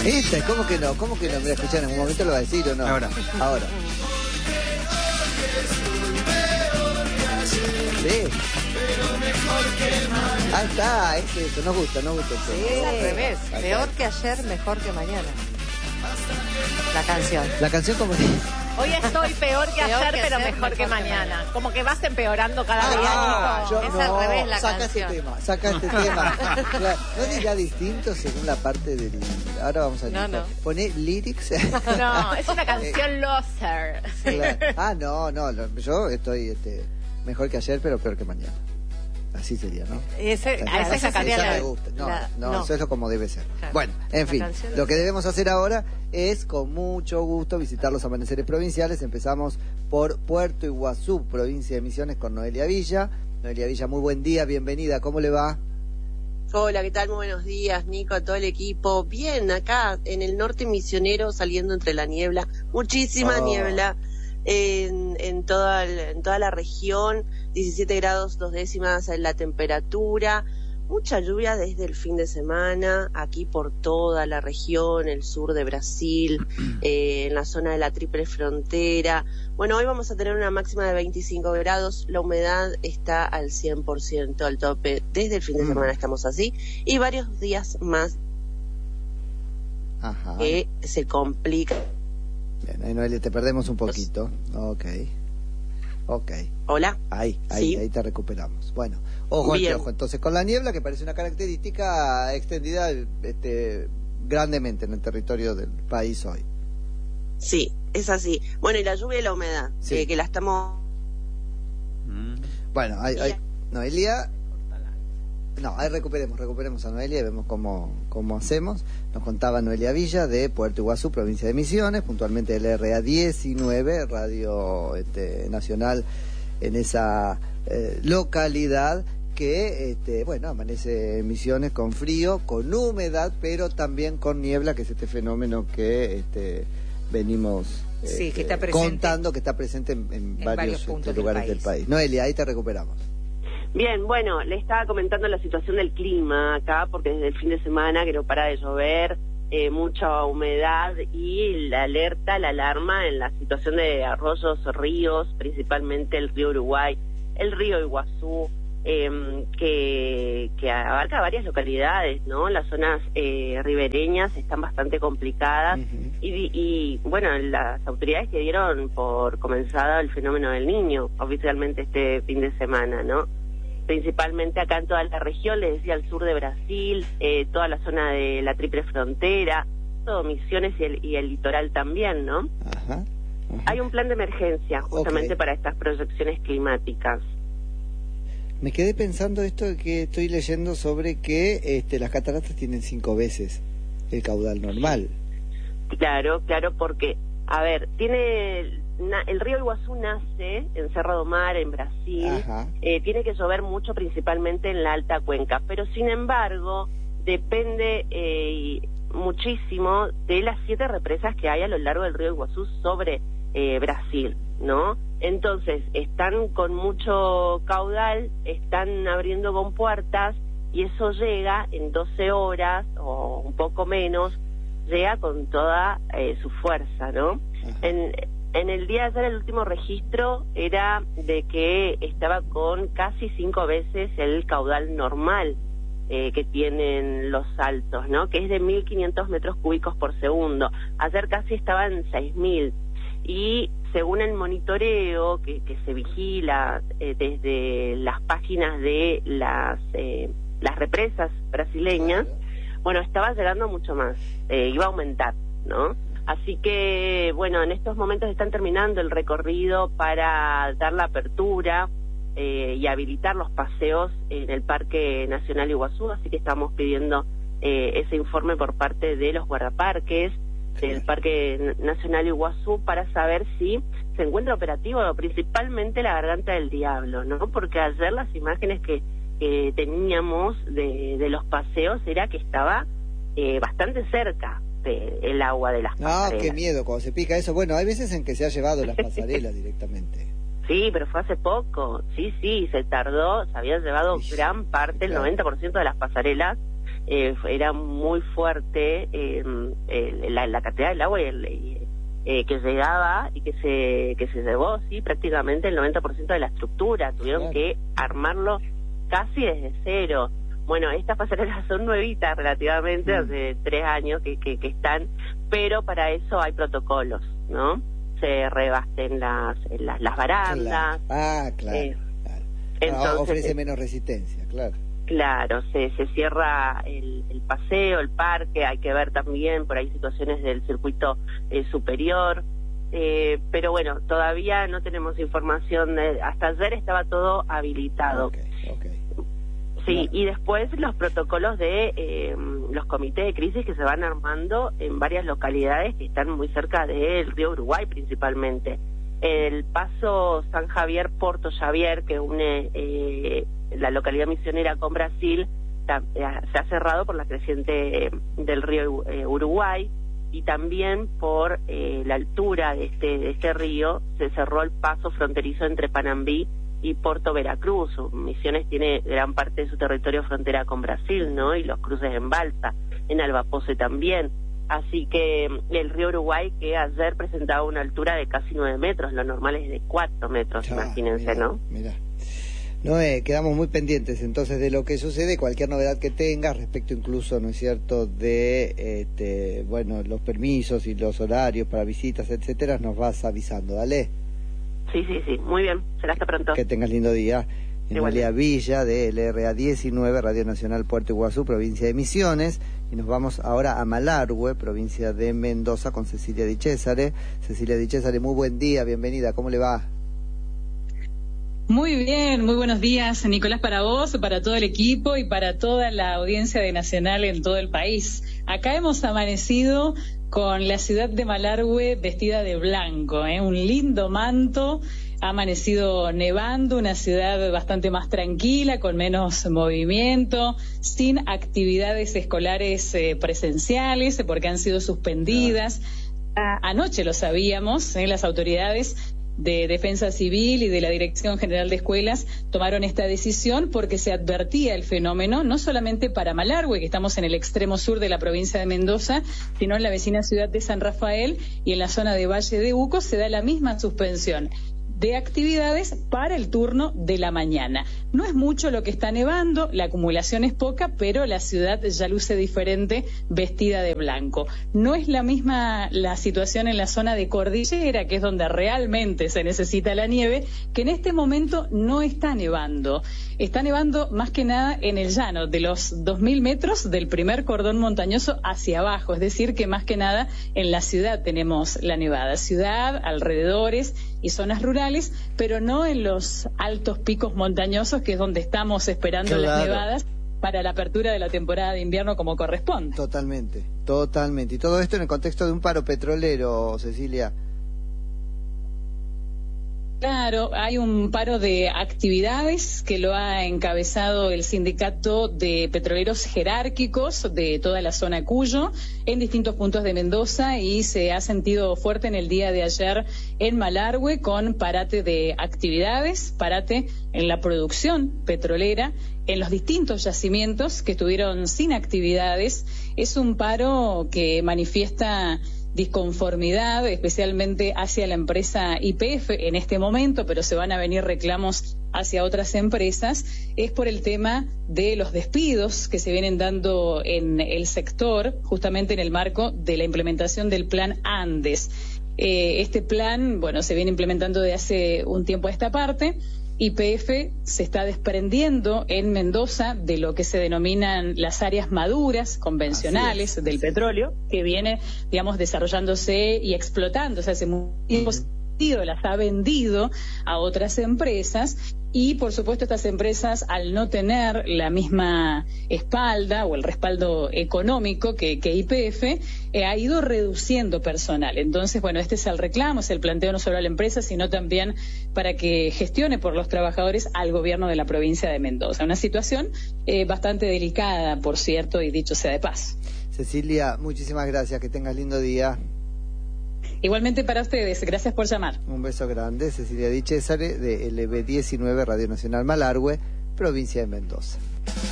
Esta, ¿cómo que no? ¿Cómo que no? Mira, escuchá, en algún momento lo va a decir o no. Ahora. Sí. Ahí está, es eso, nos gusta. Sí, es al revés. Peor que ayer, mejor que mañana. La canción. La canción como... Hoy estoy peor que ayer, pero mejor que mañana. Como que vas empeorando cada día, Nico. Es al revés la canción. Saca este tema. Claro, ¿no dirá distinto según la parte del... Ahora vamos a... No. ¿Poné lyrics? No, es una canción loser. Claro. No, yo estoy mejor que ayer, pero peor que mañana. Así sería, ¿no? Esa sería me gusta. No, eso es lo como debe ser. Claro. Bueno, en fin, lo que debemos hacer ahora es con mucho gusto visitar los amaneceres provinciales. Empezamos por Puerto Iguazú, provincia de Misiones, con Noelia Villa. Noelia Villa, muy buen día, bienvenida, ¿cómo le va? Hola, ¿qué tal? Muy buenos días, Nico, a todo el equipo. Bien, acá en el norte misionero, saliendo entre la niebla, muchísima niebla en toda la región, 17 grados 2 décimas en la temperatura, mucha lluvia desde el fin de semana, aquí por toda la región, el sur de Brasil, en la zona de la Triple Frontera. Bueno, hoy vamos a tener una máxima de 25 grados, la humedad está al 100%, al tope, desde el fin de semana estamos así, y varios días más que se complica. Bien, ahí Noelia, te perdemos un poquito. Ok. Hola. Ahí te recuperamos. Bueno, ojo, entonces con la niebla, que parece una característica extendida grandemente en el territorio del país hoy. Sí, es así. Bueno, y la lluvia y la humedad, que la estamos... Bueno, Noelia... No, ahí recuperemos a Noelia y vemos cómo hacemos. Nos contaba Noelia Villa de Puerto Iguazú, provincia de Misiones, puntualmente del RA 19, radio nacional en esa localidad que, amanece en Misiones con frío, con humedad, pero también con niebla, que es este fenómeno que venimos que está contando, que está presente en varios puntos, lugares del país. Noelia, ahí te recuperamos. Bien, bueno, le estaba comentando la situación del clima acá, porque desde el fin de semana que no para de llover, mucha humedad y la alerta, la alarma en la situación de arroyos, ríos, principalmente el río Uruguay, el río Iguazú, que abarca varias localidades, ¿no? Las zonas ribereñas están bastante complicadas y bueno, las autoridades que dieron por comenzado el fenómeno del Niño oficialmente este fin de semana, ¿no? Principalmente acá en toda la región, les decía, al sur de Brasil, toda la zona de la Triple Frontera, todo Misiones y el litoral también, ¿no? Hay un plan de emergencia justamente para estas proyecciones climáticas. Me quedé pensando esto que estoy leyendo sobre que las cataratas tienen 5 veces el caudal normal. Claro, porque, a ver, el río Iguazú nace en Cerro do Mar, en Brasil. Tiene que llover mucho, principalmente en la alta cuenca, pero sin embargo depende muchísimo de las 7 represas que hay a lo largo del río Iguazú sobre Brasil, ¿no? Entonces están con mucho caudal, están abriendo compuertas y eso llega en 12 horas o un poco menos, llega con toda su fuerza, ¿no? En el día de ayer el último registro era de que estaba con casi 5 veces el caudal normal que tienen los saltos, ¿no? Que es de 1.500 metros cúbicos por segundo. Ayer casi estaba en 6.000. Y según el monitoreo que se vigila desde las páginas de las represas brasileñas, bueno, estaba llegando mucho más, iba a aumentar, ¿no? Así que, bueno, en estos momentos están terminando el recorrido para dar la apertura y habilitar los paseos en el Parque Nacional Iguazú, así que estamos pidiendo ese informe por parte de los guardaparques del Parque Nacional Iguazú para saber si se encuentra operativo, principalmente la Garganta del Diablo, ¿no? Porque ayer las imágenes que teníamos de los paseos era que estaba bastante cerca el agua de las pasarelas. Qué miedo cuando se pica eso. Bueno, hay veces en que se ha llevado las pasarelas directamente. Sí, pero fue hace poco. Sí, se tardó, se había llevado gran parte, el 90% de las pasarelas, era muy fuerte la cantidad del agua que llegaba y que se llevó, sí, prácticamente el 90% de la estructura. Tuvieron que armarlo casi desde cero. Bueno, estas pasarelas son nuevitas relativamente, hace 3 años que están, pero para eso hay protocolos, ¿no? Se rebasten las barandas. Claro. Entonces, ofrece menos resistencia, claro. Claro, se cierra el paseo, el parque, hay que ver también por ahí situaciones del circuito superior, pero bueno, todavía no tenemos información, hasta ayer estaba todo habilitado. Okay. Sí, y después los protocolos de los comités de crisis que se van armando en varias localidades que están muy cerca del río Uruguay principalmente. El paso San Javier-Porto Xavier, que une la localidad misionera con Brasil, se ha cerrado por la creciente del río Uruguay, y también por la altura de este río se cerró el paso fronterizo entre Panambí y Puerto Veracruz. Misiones tiene gran parte de su territorio frontera con Brasil, ¿no? Y los cruces en balsa, en Albapose también. Así que el río Uruguay, que ayer presentaba una altura de casi 9 metros, lo normal es de 4 metros, imagínense, ¿no? Mira. Quedamos muy pendientes entonces de lo que sucede, cualquier novedad que tenga respecto incluso, ¿no es cierto?, de los permisos y los horarios para visitas, etcétera, nos vas avisando, ¿dale? Sí, muy bien, será hasta pronto. Que tengas lindo día. Noelia Villa, de LRA 19, Radio Nacional Puerto Iguazú, provincia de Misiones, y nos vamos ahora a Malargüe, provincia de Mendoza, con Cecilia Di Cesare. Cecilia Di Cesare, muy buen día, bienvenida, ¿cómo le va? Muy bien, muy buenos días, Nicolás, para vos, para todo el equipo y para toda la audiencia de Nacional en todo el país. Acá hemos amanecido con la ciudad de Malargüe vestida de blanco, un lindo manto. Ha amanecido nevando, una ciudad bastante más tranquila, con menos movimiento, sin actividades escolares presenciales, porque han sido suspendidas. Anoche lo sabíamos, las autoridades de Defensa Civil y de la Dirección General de Escuelas tomaron esta decisión porque se advertía el fenómeno, no solamente para Malargüe, que estamos en el extremo sur de la provincia de Mendoza, sino en la vecina ciudad de San Rafael y en la zona de Valle de Uco se da la misma suspensión de actividades para el turno de la mañana. No es mucho lo que está nevando, la acumulación es poca, pero la ciudad ya luce diferente vestida de blanco. No es la misma la situación en la zona de cordillera, que es donde realmente se necesita la nieve, que en este momento no está nevando. Está nevando más que nada en el llano, de los 2.000 metros del primer cordón montañoso hacia abajo, es decir, que más que nada en la ciudad tenemos la nevada. Ciudad, alrededores y zonas rurales, pero no en los altos picos montañosos, que es donde estamos esperando las nevadas para la apertura de la temporada de invierno como corresponde. Totalmente. Y todo esto en el contexto de un paro petrolero, Cecilia. Claro, hay un paro de actividades que lo ha encabezado el sindicato de petroleros jerárquicos de toda la zona Cuyo en distintos puntos de Mendoza, y se ha sentido fuerte en el día de ayer en Malargüe con parate de actividades, parate en la producción petrolera, en los distintos yacimientos que estuvieron sin actividades. Es un paro que manifiesta disconformidad, especialmente hacia la empresa YPF en este momento, pero se van a venir reclamos hacia otras empresas, es por el tema de los despidos que se vienen dando en el sector, justamente en el marco de la implementación del plan Andes. Este plan, se viene implementando de hace un tiempo a esta parte. YPF se está desprendiendo en Mendoza de lo que se denominan las áreas maduras convencionales del petróleo, que viene, desarrollándose y explotándose hace mucho tiempo. Las ha vendido a otras empresas, y por supuesto estas empresas, al no tener la misma espalda o el respaldo económico que YPF, ha ido reduciendo personal. Entonces, este es el reclamo, es el planteo no solo a la empresa, sino también para que gestione por los trabajadores al gobierno de la provincia de Mendoza. Una situación bastante delicada, por cierto, y dicho sea de paso. Cecilia, muchísimas gracias, que tengas lindo día. Igualmente para ustedes, gracias por llamar. Un beso grande, Cecilia Di Cesare, de LB19, Radio Nacional Malargüe, provincia de Mendoza.